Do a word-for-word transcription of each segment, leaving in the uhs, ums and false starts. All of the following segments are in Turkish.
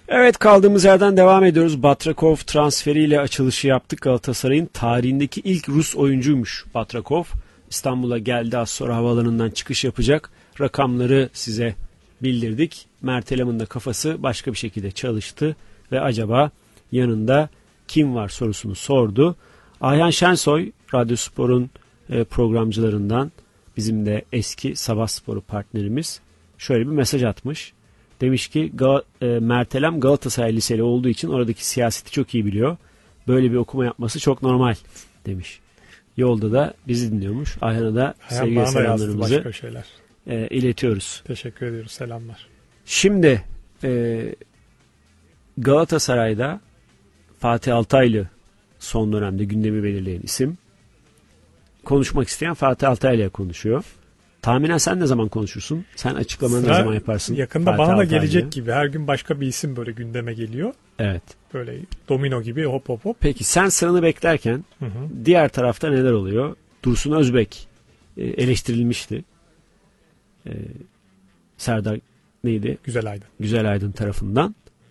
Evet, kaldığımız yerden devam ediyoruz. Batrakov transferiyle açılışı yaptık. Galatasaray'ın tarihindeki ilk Rus oyuncuymuş Batrakov. İstanbul'a geldi, az sonra havaalanından çıkış yapacak. Rakamları size bildirdik. Mert Elam'ın da kafası başka bir şekilde çalıştı ve acaba yanında kim var sorusunu sordu. Ayhan Şensoy, Radyospor'un programcılarından, bizim de eski Sabah Sporu partnerimiz, şöyle bir mesaj atmış. Demiş ki Gal- e, Mert Elam Galatasaray Liseli olduğu için oradaki siyaseti çok iyi biliyor. Böyle bir okuma yapması çok normal demiş. Yolda da bizi dinliyormuş. Ayhan'a da sevgi ve selamlarımızı e, iletiyoruz. Teşekkür ediyoruz. Selamlar. Şimdi e, Galatasaray'da Fatih Altaylı son dönemde gündemi belirleyen isim. Konuşmak isteyen Fatih Altaylı'ya konuşuyor. Tahminen sen ne zaman konuşursun? Sen açıklamanı Sıra ne zaman yaparsın? Yakında Fatih bana da Altaylı'ya gelecek gibi. Her gün başka bir isim böyle gündeme geliyor. Evet. Böyle domino gibi hop hop hop. Peki sen sıranı beklerken hı hı. diğer tarafta neler oluyor? Dursun Özbek e, eleştirilmişti. E, Serdar neydi? Güzelaydın. Güzelaydın tarafından.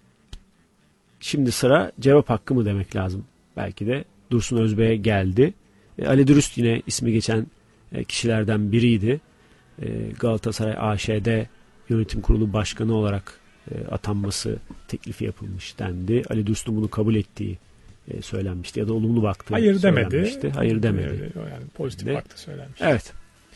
Şimdi sıra cevap hakkı mı demek lazım? Belki de Dursun Özbek'e geldi. E, Ali Dürüst yine ismi geçen e, kişilerden biriydi. E, Galatasaray A Ş'de yönetim kurulu başkanı olarak e, atanması teklifi yapılmış dendi. Ali Dürüst'ün bunu kabul ettiği e, söylenmişti ya da olumlu baktığı Hayır demedi. Hayır demedi. Yani pozitif baktı söylenmiş. Evet.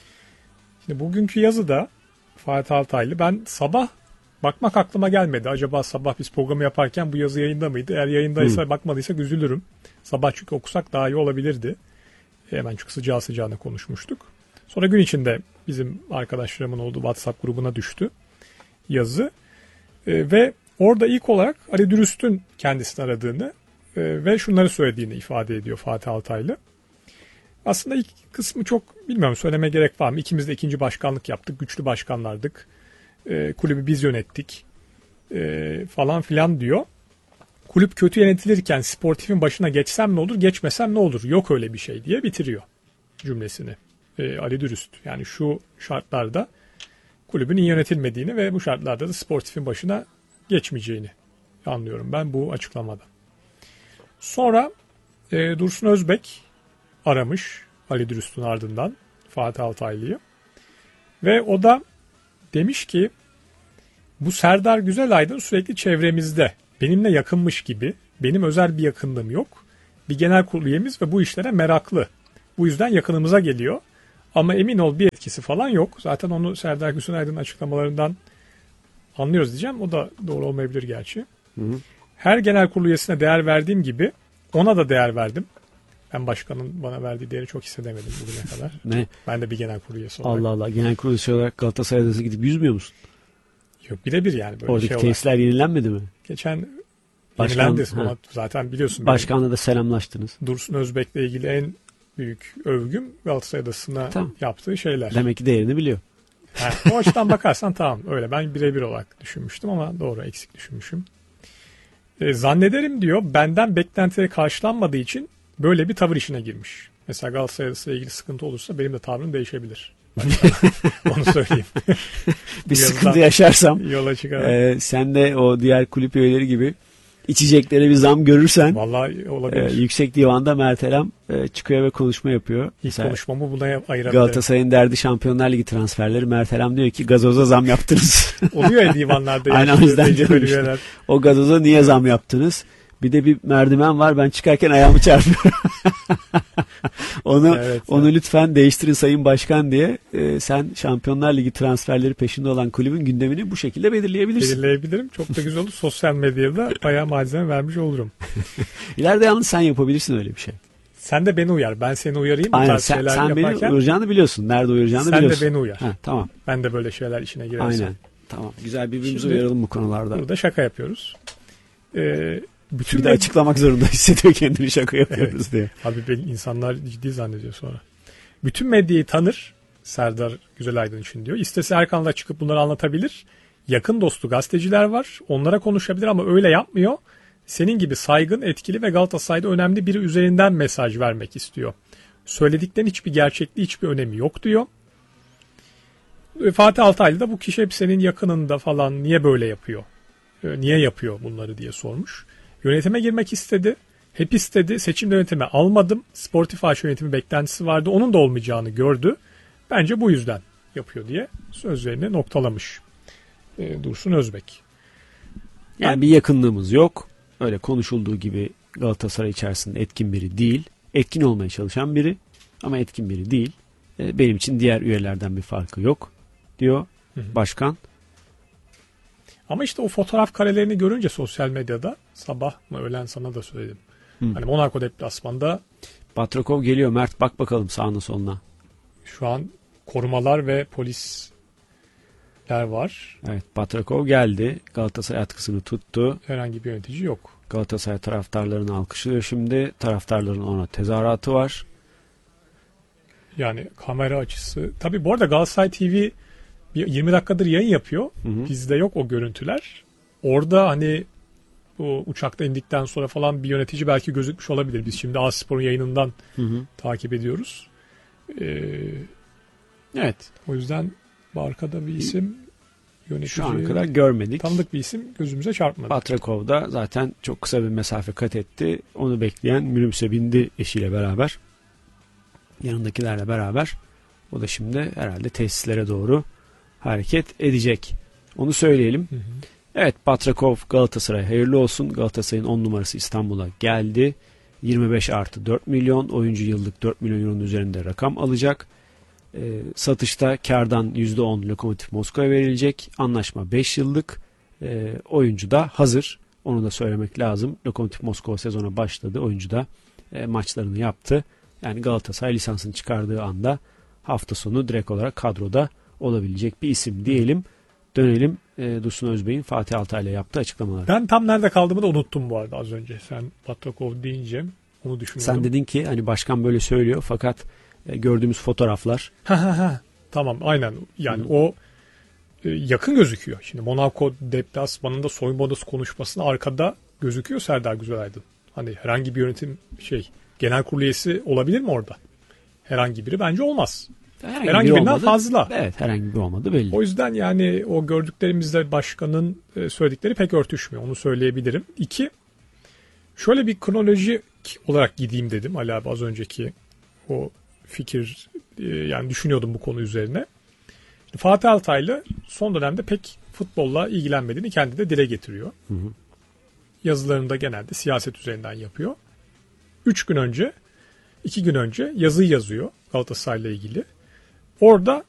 Şimdi bugünkü yazıda Fatih Altaylı, ben sabah bakmak aklıma gelmedi. Acaba sabah biz programı yaparken bu yazı yayında mıydı? Eğer yayındaysa, hmm. bakmadıysak üzülürüm. Sabah çünkü okusak daha iyi olabilirdi. Hemen çünkü sıcağı sıcağına konuşmuştuk. Sonra gün içinde bizim arkadaşlarımın olduğu WhatsApp grubuna düştü yazı. E, ve orada ilk olarak Ali Dürüst'ün kendisini aradığını e, ve şunları söylediğini ifade ediyor Fatih Altaylı. Aslında ilk kısmı çok bilmiyorum, söyleme gerek var mı? İkimiz de ikinci başkanlık yaptık. Güçlü başkanlardık. E, kulübü biz yönettik. E, falan filan diyor. Kulüp kötü yönetilirken sportifin başına geçsem ne olur, geçmesem ne olur? Yok öyle bir şey diye bitiriyor cümlesini. E, Ali Dürüst. Yani şu şartlarda kulübün iyi yönetilmediğini ve bu şartlarda da sportifin başına geçmeyeceğini anlıyorum ben bu açıklamada. Sonra e, Dursun Özbek aramış Ali Dürüst'ün ardından Fatih Altaylı'yı. Ve o da demiş ki bu Serdar Güzelaydın sürekli çevremizde. Benimle yakınmış gibi. Benim özel bir yakınlığım yok. Bir genel kurulu üyemiz ve bu işlere meraklı. Bu yüzden yakınımıza geliyor. Ama emin ol bir etkisi falan yok. Zaten onu Serdar Güzelaydın'ın açıklamalarından anlıyoruz diyeceğim. O da doğru olmayabilir gerçi. Hı hı. Her genel kurulu üyesine değer verdiğim gibi ona da değer verdim. Ben başkanın bana verdiği değeri çok hissedemedim bugüne kadar. Ne? Ben de bir genel kurulu üyesi olarak. Allah Allah. Genel kurulu üyesi olarak Galatasaray'da gidip yüzmüyor musun? Yok, birebir yani böyle oradaki şey olarak. Oradaki tesisler yenilenmedi mi? Geçen Başkan, yenilendi. Ona zaten biliyorsun. Başkanla da selamlaştınız. Dursun Özbek'le ilgili en büyük övgüm Galatasaray Adası'na tamam. yaptığı şeyler. Demek ki değerini biliyor. Yani, o açıdan bakarsan tamam öyle. Ben birebir olarak düşünmüştüm ama doğru, eksik düşünmüşüm. E, zannederim diyor benden beklentileri karşılanmadığı için böyle bir tavır işine girmiş. Mesela Galatasaray Adası'yla ilgili sıkıntı olursa benim de tavrım değişebilir. Onu söyleyeyim. Bir sıkıntı yaşarsam yola e, sen de o diğer kulüp üyeleri gibi içeceklere bir zam görürsen vallahi olabilir. E, yüksek divanda Mert Elam e, çıkıyor ve konuşma yapıyor. İlk Mesela, konuşmamı buna ayırabilirim. Galatasaray'ın derdi Şampiyonlar Ligi transferleri. Mert Elam diyor ki gazoza zam yaptınız. Oluyor ya divanlarda. Aynen, o yüzden diyorum. O gazoza niye zam yaptınız? Bir de bir merdiven var, ben çıkarken ayağımı çarpıyorum. onu evet, onu evet. Lütfen değiştirin Sayın Başkan diye e, sen Şampiyonlar Ligi transferleri peşinde olan kulübün gündemini bu şekilde belirleyebilirsin. Belirleyebilirim. Çok da güzel olur. Sosyal medyada bayağı malzeme vermiş olurum. İleride yalnız sen yapabilirsin öyle bir şey. Sen de beni uyar. Ben seni uyarayım. Aynen, sen, sen beni uyaracağını biliyorsun. Nerede uyaracağını sen biliyorsun. Sen de beni uyar. Ha, tamam. Ben de böyle şeyler işine girersem. Aynen. Tamam. Güzel, birbirimizi uyaralım bu konularda. Burada şaka yapıyoruz. Ee, Bütün bir de açıklamak zorunda hissediyor kendini, şaka yapıyoruz evet. diye. Abi ben, insanlar ciddi zannediyor sonra. Bütün medyayı tanır Serdar Güzelaydın için diyor. İstese her kanalda çıkıp bunları anlatabilir. Yakın dostu gazeteciler var. Onlara konuşabilir ama öyle yapmıyor. Senin gibi saygın, etkili ve Galatasaray'da önemli biri üzerinden mesaj vermek istiyor. Söylediklerin hiçbir gerçekliği, hiçbir önemi yok diyor. Fatih Altaylı da bu kişi hep senin yakınında falan, niye böyle yapıyor e, niye yapıyor bunları diye sormuş. Yönetime girmek istedi. Hep istedi. Seçim yönetimi almadım. Sportif A Ş yönetimi beklentisi vardı. Onun da olmayacağını gördü. Bence bu yüzden yapıyor diye sözlerini noktalamış e, Dursun Özbek. Yani, yani bir yakınlığımız yok. Öyle konuşulduğu gibi Galatasaray içerisinde etkin biri değil. Etkin olmaya çalışan biri ama etkin biri değil. E, benim için diğer üyelerden bir farkı yok diyor hı hı. başkan. Ama işte o fotoğraf karelerini görünce sosyal medyada sabah mı öğlen sana da söyledim. Hı. Hani Monaco deplasmanda Batrakov geliyor Mert, bak bakalım sağına soluna. Şu an korumalar ve polisler var. Evet, Batrakov geldi. Galatasaray atkısını tuttu. Herhangi bir yönetici yok. Galatasaray taraftarlarını alkışlıyor şimdi. Taraftarların ona tezahüratı var. Yani kamera açısı. Tabii bu arada Galatasaray T V bir yirmi dakikadır yayın yapıyor. Hı hı. Bizde yok o görüntüler. Orada hani bu uçakta indikten sonra falan bir yönetici belki gözükmüş olabilir. Biz şimdi A-Spor'un yayınından hı hı. takip ediyoruz. Ee, evet. O yüzden arkada bir isim yönetici. Şu ana kadar görmedik. Tanıdık bir isim gözümüze çarpmadı. Batrakov da zaten çok kısa bir mesafe kat etti. Onu bekleyen minibüse bindi eşiyle beraber. Yanındakilerle beraber. O da şimdi herhalde tesislere doğru hareket edecek. Onu söyleyelim. Hı hı. Evet, Batrakov Galatasaray hayırlı olsun. Galatasaray'ın on numarası İstanbul'a geldi. yirmi beş artı dört milyon. Oyuncu yıllık dört milyon euronun üzerinde rakam alacak. E, satışta kardan yüzde on Lokomotiv Moskova'ya verilecek. Anlaşma beş yıllık. E, oyuncu da hazır. Onu da söylemek lazım. Lokomotiv Moskova sezona başladı. Oyuncu da e, maçlarını yaptı. Yani Galatasaray lisansını çıkardığı anda hafta sonu direkt olarak kadroda olabilecek bir isim diyelim. Dönelim e, Dursun Özbek'in Fatih Altaylı'ya yaptığı açıklamalar. Ben tam nerede kaldığımı da unuttum bu arada az önce. Sen Batrakov deyince onu düşünüyordum. Sen dedin ki hani başkan böyle söylüyor fakat e, gördüğümüz fotoğraflar. Tamam, aynen. Yani Hı. o e, yakın gözüküyor. Şimdi Monaco deplasmanında soyunma odası konuşmasında arkada gözüküyor Serdar Güzelaydın. Hani herhangi bir yönetim şey genel kurulu üyesi olabilir mi orada? Herhangi biri bence olmaz. Herhangi, herhangi biri birinden olmadı. fazla. Evet, herhangi bir olmadı belli. O yüzden yani o gördüklerimizle başkanın söyledikleri pek örtüşmüyor. Onu söyleyebilirim. İki, şöyle bir kronoloji olarak gideyim dedim Ali abi az önceki o fikir yani düşünüyordum bu konu üzerine. Fatih Altaylı son dönemde pek futbolla ilgilenmediğini kendi de dile getiriyor. Hı hı. Yazılarında genelde siyaset üzerinden yapıyor. Üç gün önce, iki gün önce yazı yazıyor Galatasaray'la ilgili. Orada